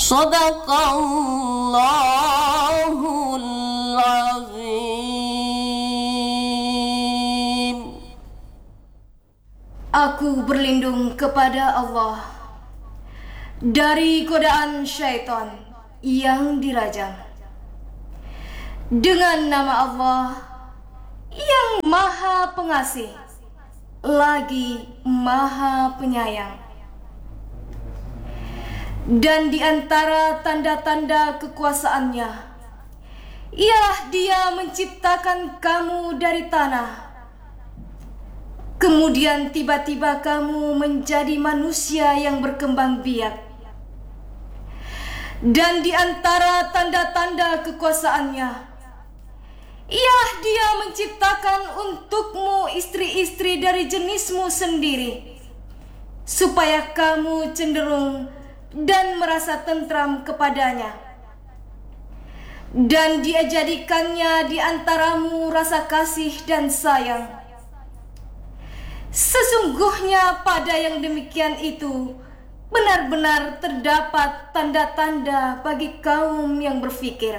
Sadaqallahul azim. Aku berlindung kepada Allah dari godaan syaitan yang dirajam. Dengan nama Allah yang Maha Pengasih lagi Maha Penyayang. Dan di antara tanda-tanda kekuasaannya ialah Dia menciptakan kamu dari tanah. Kemudian tiba-tiba kamu menjadi manusia yang berkembang biak. Dan di antara tanda-tanda kekuasaannya ialah Dia menciptakan untukmu istri-istri dari jenismu sendiri, supaya kamu cenderung dan merasa tentram kepadanya. Dan Dia jadikannya di antaramu rasa kasih dan sayang. Sesungguhnya pada yang demikian itu benar-benar terdapat tanda-tanda bagi kaum yang berfikir.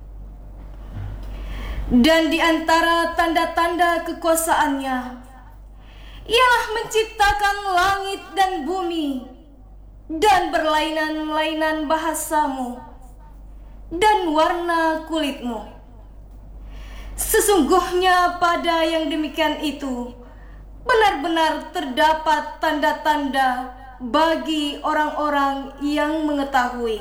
Dan di antara tanda-tanda kekuasaannya ialah menciptakan langit dan bumi, dan berlainan-lainan bahasamu dan warna kulitmu. Sesungguhnya pada yang demikian itu benar-benar terdapat tanda-tanda bagi orang-orang yang mengetahui.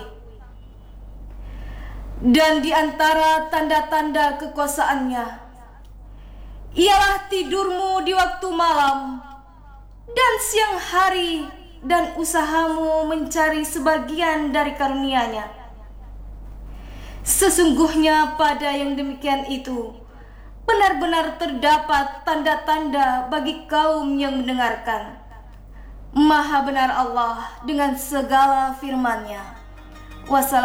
Dan di antara tanda-tanda kekuasaannya ialah tidurmu di waktu malam dan siang hari, dan usahamu mencari sebagian dari karunia-Nya. Sesungguhnya pada yang demikian itu benar-benar terdapat tanda-tanda bagi kaum yang mendengarkan. Maha benar Allah dengan segala firman-Nya. Wassalamualaikum